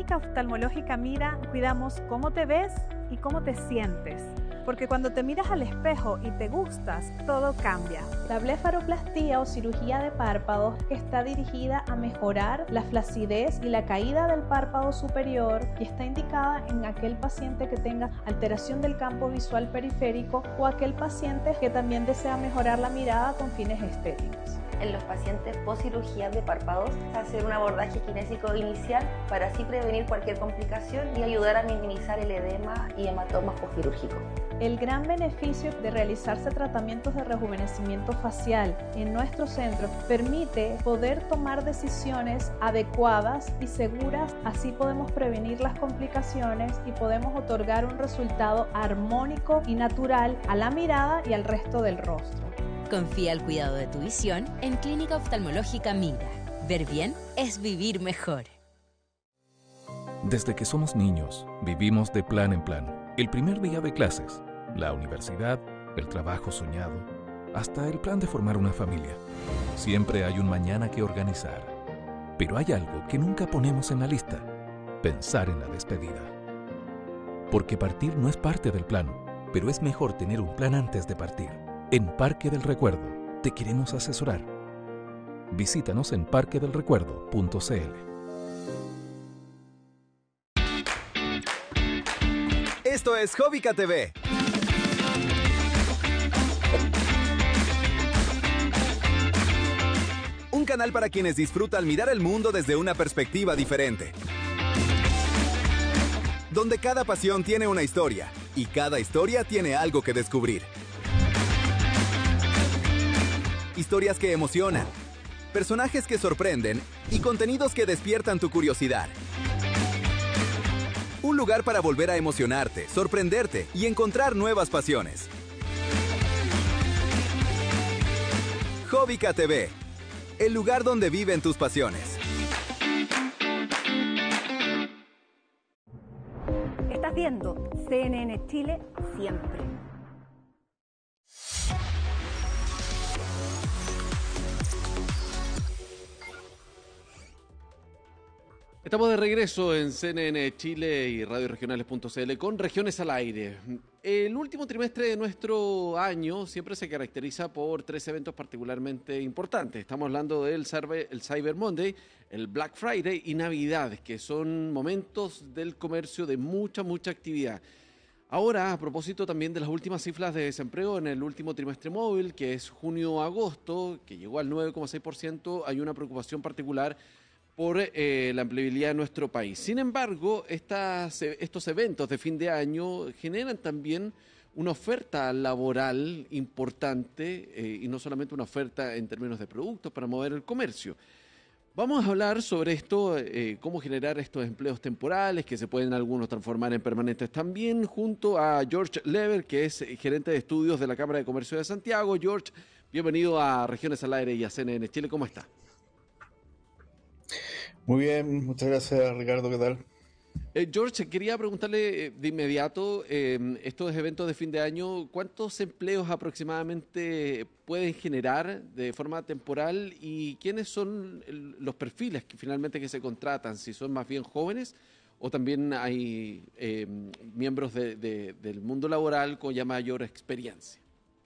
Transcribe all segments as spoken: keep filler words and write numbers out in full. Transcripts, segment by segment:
Clínica Oftalmológica Mira cuidamos cómo te ves y cómo te sientes. Porque cuando te miras al espejo y te gustas, todo cambia. La blefaroplastía o cirugía de párpados está dirigida a mejorar la flacidez y la caída del párpado superior y está indicada en aquel paciente que tenga alteración del campo visual periférico o aquel paciente que también desea mejorar la mirada con fines estéticos. En los pacientes post cirugía de párpados, hacer un abordaje kinésico inicial para así prevenir cualquier complicación y ayudar a minimizar el edema y hematomas postquirúrgicos. El gran beneficio de realizarse tratamientos de rejuvenecimiento facial en nuestro centro permite poder tomar decisiones adecuadas y seguras, así podemos prevenir las complicaciones y podemos otorgar un resultado armónico y natural a la mirada y al resto del rostro. Confía el cuidado de tu visión en Clínica Oftalmológica Mira. Ver bien es vivir mejor. Desde que somos niños, vivimos de plan en plan. El primer día de clases, la universidad, el trabajo soñado, hasta el plan de formar una familia. Siempre hay un mañana que organizar. Pero hay algo que nunca ponemos en la lista: pensar en la despedida. Porque partir no es parte del plan, pero es mejor tener un plan antes de partir. En Parque del Recuerdo te queremos asesorar. Visítanos en parque del recuerdo punto c l. Esto es Hobbica T V. Un canal para quienes disfrutan mirar el mundo desde una perspectiva diferente. Donde cada pasión tiene una historia y cada historia tiene algo que descubrir. Historias que emocionan, personajes que sorprenden y contenidos que despiertan tu curiosidad. Un lugar para volver a emocionarte, sorprenderte y encontrar nuevas pasiones. Hobbica T V, el lugar donde viven tus pasiones. Estás viendo C N N Chile siempre. Estamos de regreso en C N N Chile y radio regionales punto c l con Regiones al Aire. El último trimestre de nuestro año siempre se caracteriza por tres eventos particularmente importantes. Estamos hablando del Cyber Monday, el Black Friday y Navidad, que son momentos del comercio de mucha, mucha actividad. Ahora, a propósito también de las últimas cifras de desempleo en el último trimestre móvil, que es junio-agosto, que llegó al nueve coma seis por ciento, hay una preocupación particular por eh, la empleabilidad de nuestro país. Sin embargo, estas, estos eventos de fin de año generan también una oferta laboral importante eh, y no solamente una oferta en términos de productos para mover el comercio. Vamos a hablar sobre esto, eh, cómo generar estos empleos temporales que se pueden algunos transformar en permanentes también, junto a George Lever, que es gerente de estudios de la Cámara de Comercio de Santiago. George, bienvenido a Regiones al Aire y a C N N Chile. ¿Cómo está? Muy bien, muchas gracias, Ricardo, ¿qué tal? Eh, George, quería preguntarle de inmediato, eh, estos eventos de fin de año, ¿cuántos empleos aproximadamente pueden generar de forma temporal y quiénes son el, los perfiles que finalmente que se contratan? Si son más bien jóvenes o también hay eh, miembros de, de, del mundo laboral con ya mayor experiencia.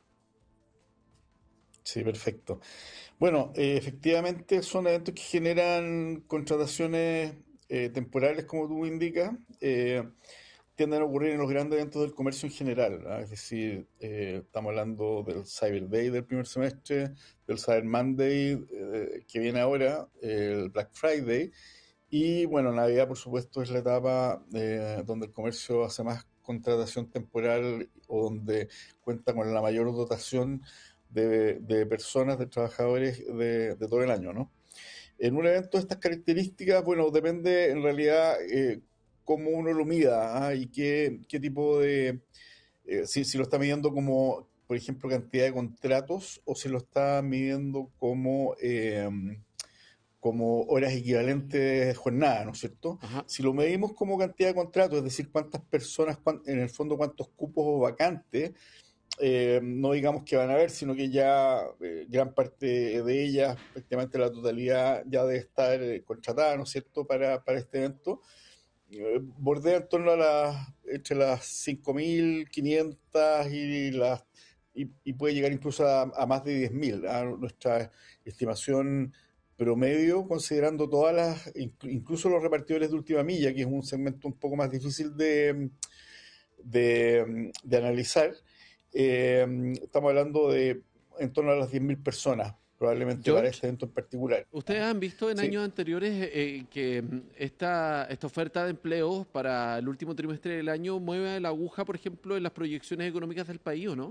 Sí, perfecto. Bueno, eh, efectivamente son eventos que generan contrataciones eh, temporales, como tú indicas. Eh, tienden a ocurrir en los grandes eventos del comercio en general, ¿no? Es decir, eh, estamos hablando del Cyber Day del primer semestre, del Cyber Monday eh, que viene ahora, el Black Friday, y bueno, Navidad, por supuesto, es la etapa eh, donde el comercio hace más contratación temporal o donde cuenta con la mayor dotación De, de personas, de trabajadores de, de todo el año, ¿no? En un evento de estas características, bueno, depende en realidad eh, cómo uno lo mida, ¿ah? Y qué, qué tipo de... Eh, si, si lo está midiendo como, por ejemplo, cantidad de contratos o si lo está midiendo como, eh, como horas equivalentes de jornada, ¿no es cierto? Ajá. Si lo medimos como cantidad de contratos, es decir, cuántas personas, cuán, en el fondo cuántos cupos vacantes, Eh, no digamos que van a haber, sino que ya eh, gran parte de ellas, prácticamente la totalidad, ya debe estar eh, contratada, ¿no es cierto?, para, para este evento. eh, bordea en torno a las, entre las cinco mil quinientas y las y, y puede llegar incluso a, a más de diez mil. ¿Ah? Nuestra estimación promedio, considerando todas las, incluso los repartidores de última milla, que es un segmento un poco más difícil de, de, de analizar, eh, estamos hablando de en torno a las diez mil personas, probablemente George, para este evento en particular. ¿Ustedes han visto en Sí. años anteriores eh, que esta, esta oferta de empleos para el último trimestre del año mueve la aguja, por ejemplo, en las proyecciones económicas del país, o no?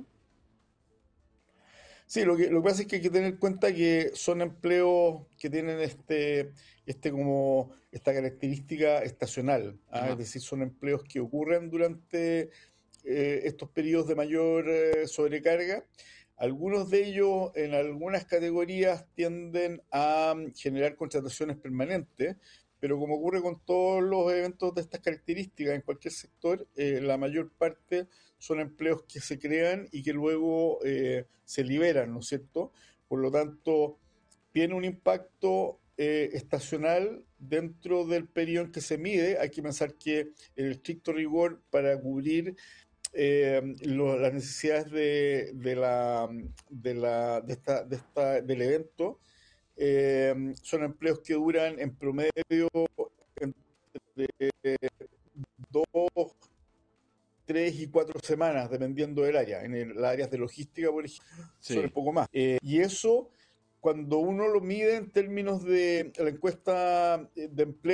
Sí, lo que, lo que pasa es que hay que tener en cuenta que son empleos que tienen este, este como esta característica estacional, ¿ah? Ajá. Es decir, son empleos que ocurren durante eh, estos periodos de mayor eh, sobrecarga. Algunos de ellos, en algunas categorías, tienden a mm, generar contrataciones permanentes, pero como ocurre con todos los eventos de estas características en cualquier sector, eh, la mayor parte son empleos que se crean y que luego eh, se liberan, ¿no es cierto? Por lo tanto, tiene un impacto eh, estacional dentro del periodo en que se mide. Hay que pensar que el estricto rigor para cubrir eh, lo- las necesidades de, de la, de la, de esta, de esta, del evento eh, son empleos que duran en promedio entre dos, tres y cuatro semanas, dependiendo del área. En el- las áreas de logística, por ejemplo, son un Sí. poco más. Eh, y eso, cuando uno lo mide en términos de la encuesta de empleo,